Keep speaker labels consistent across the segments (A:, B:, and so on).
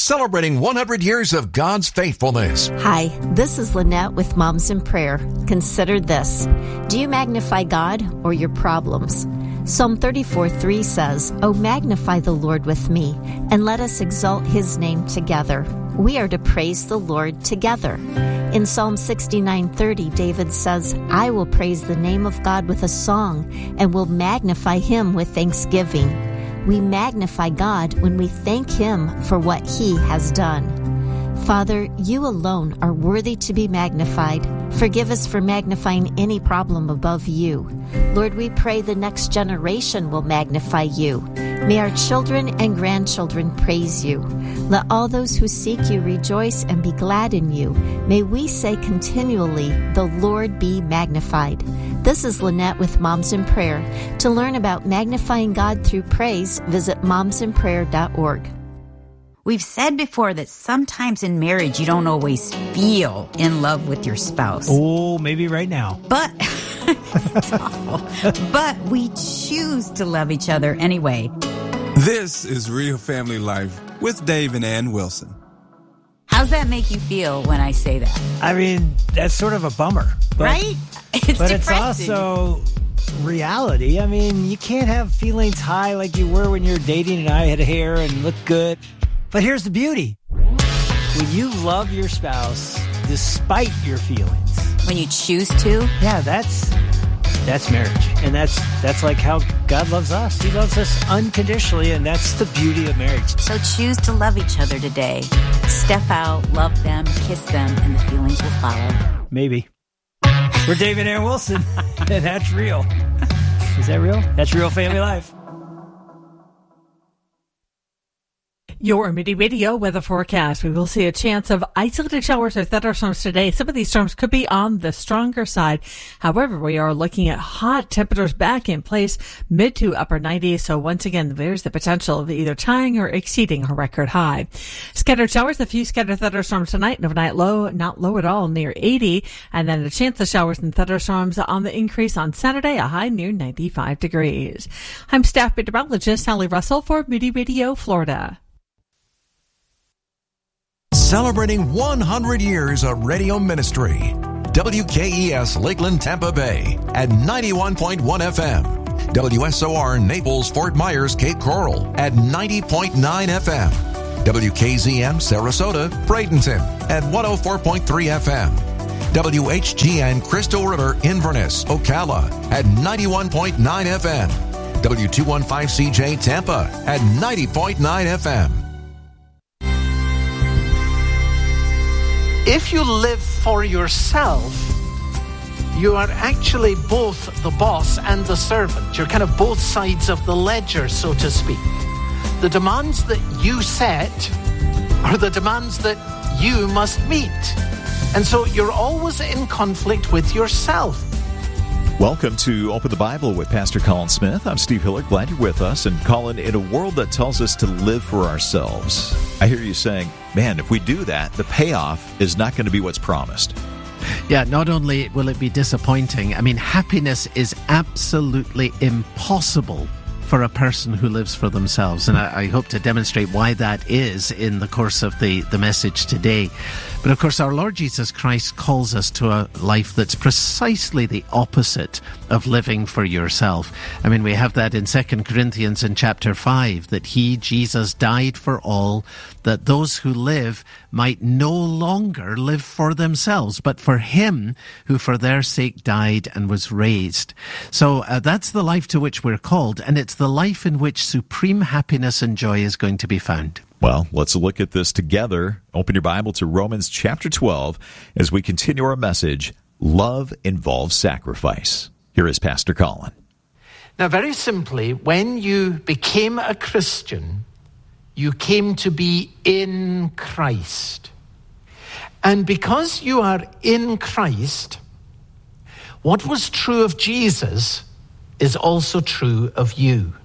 A: celebrating 100 years of God's faithfulness.
B: Hi, this is Lynette with Moms in Prayer. Consider this. Do you magnify God or your problems? Psalm 34:3 says, "Oh, magnify the Lord with me, and let us exalt his name together." We are to praise the Lord together. In Psalm 69:30, David says, "I will praise the name of God with a song, and will magnify him with thanksgiving." We magnify God when we thank him for what he has done. Father, you alone are worthy to be magnified. Forgive us for magnifying any problem above you. Lord, we pray the next generation will magnify you. May our children and grandchildren praise you. Let all those who seek you rejoice and be glad in you. May we say continually, "The Lord be magnified." This is Lynette with Moms in Prayer. To learn about magnifying God through praise, visit momsinprayer.org.
C: We've said before that sometimes in marriage you don't always feel in love with your spouse.
D: Oh, maybe right now.
C: But it's awful. But we choose to love each other anyway.
E: This is Real Family Life with Dave and Ann Wilson.
C: How's that make you feel when I say that?
D: I mean, that's sort of a bummer.
C: Right? It's
D: but
C: depressing.
D: It's also reality. I mean, you can't have feelings high like you were when you were dating and I had hair and looked good. But here's the beauty. When you love your spouse despite your feelings.
C: When you choose to.
D: Yeah, that's marriage. And that's like how God loves us. He loves us unconditionally, and that's the beauty of marriage.
C: So choose to love each other today. Step out, love them, kiss them, and the feelings will follow.
D: Maybe. We're Dave and Ann Wilson, and that's real. Is that real? That's Real Family Life.
F: Your Midi Radio weather forecast. We will see a chance of isolated showers or thunderstorms today. Some of these storms could be on the stronger side. However, we are looking at hot temperatures back in place, mid to upper 90s. So once again, there's the potential of either tying or exceeding a record high. Scattered showers, a few scattered thunderstorms tonight. An overnight low, not low at all, near 80. And then a chance of showers and thunderstorms on the increase on Saturday, a high near 95 degrees. I'm staff meteorologist Sally Russell for Midi Radio, Florida.
A: Celebrating 100 years of radio ministry. WKES Lakeland, Tampa Bay at 91.1 FM. WSOR Naples, Fort Myers, Cape Coral at 90.9 FM. WKZM Sarasota, Bradenton at 104.3 FM. WHGN Crystal River, Inverness, Ocala at 91.9 FM. W215CJ Tampa at 90.9 FM.
G: If you live for yourself, you are actually both the boss and the servant. You're kind of both sides of the ledger, so to speak. The demands that you set are the demands that you must meet. And so you're always in conflict with yourself.
H: Welcome to Open the Bible with Pastor Colin Smith. I'm Steve Hiller. Glad you're with us. And Colin, in a world that tells us to live for ourselves, I hear you saying, man, if we do that, the payoff is not going to be what's promised.
I: Yeah, not only will it be disappointing, I mean, happiness is absolutely impossible for a person who lives for themselves. And I hope to demonstrate why that is in the course of the message today. But of course, our Lord Jesus Christ calls us to a life that's precisely the opposite of living for yourself. I mean, we have that in 2 Corinthians in chapter 5, that he, Jesus, died for all, that those who live might no longer live for themselves, but for him who for their sake died and was raised. So that's the life to which we're called, and it's the life in which supreme happiness and joy is going to be found.
H: Well, let's look at this together. Open your Bible to Romans chapter 12 as we continue our message, Love Involves Sacrifice. Here is Pastor Colin.
G: Now, very simply, when you became a Christian, you came to be in Christ. And because you are in Christ, what was true of Jesus is also true of you.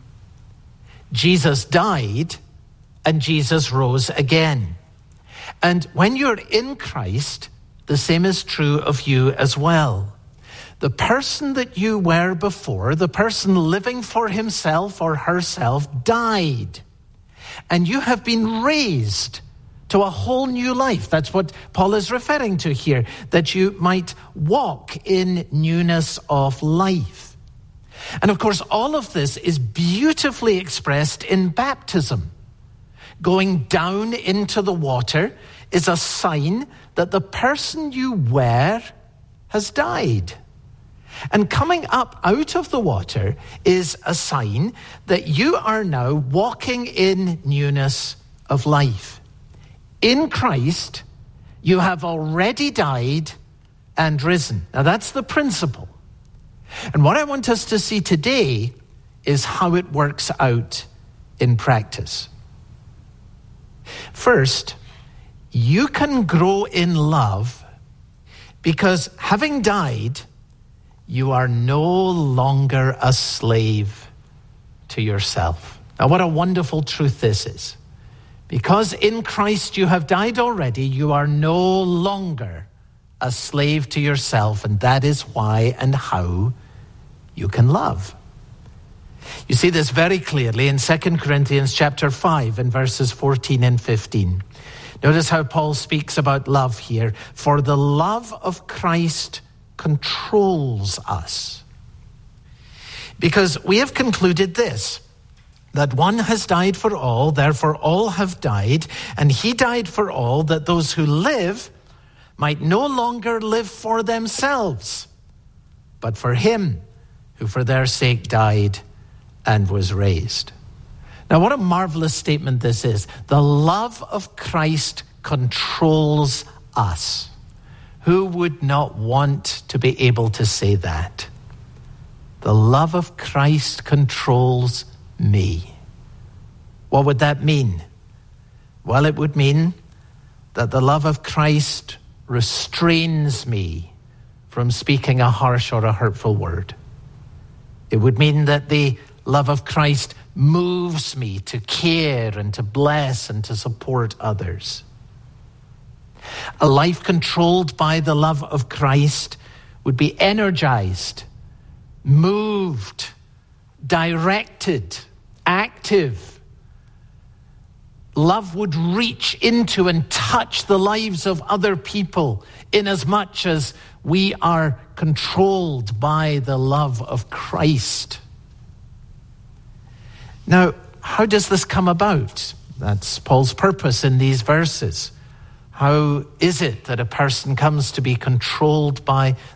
G: Jesus died and Jesus rose again. And when you're in Christ, the same is true of you as well. The person that you were before, the person living for himself or herself, died. And you have been raised to a whole new life. That's what Paul is referring to here, that you might walk in newness of life. And of course, all of this is beautifully expressed in baptism. Going down into the water is a sign that the person you were has died. And coming up out of the water is a sign that you are now walking in newness of life. In Christ, you have already died and risen. Now that's the principle. And what I want us to see today is how it works out in practice. First, you can grow in love because having died, you are no longer a slave to yourself. Now, what a wonderful truth this is. Because in Christ you have died already, you are no longer a slave to yourself, and that is why and how you can love. You see this very clearly in 2 Corinthians chapter 5 and verses 14 and 15. Notice how Paul speaks about love here. For the love of Christ controls us. Because we have concluded this, that one has died for all, therefore all have died, and he died for all, that those who live might no longer live for themselves, but for him who for their sake died and was raised. Now, what a marvelous statement this is. The love of Christ controls us. Who would not want to be able to say that? The love of Christ controls me. What would that mean? Well, it would mean that the love of Christ restrains me from speaking a harsh or a hurtful word. It would mean that the love of Christ moves me to care and to bless and to support others. A life controlled by the love of Christ would be energized, moved, directed, active. Love would reach into and touch the lives of other people inasmuch as we are controlled by the love of Christ. Now, how does this come about? That's Paul's purpose in these verses. How is it that a person comes to be controlled by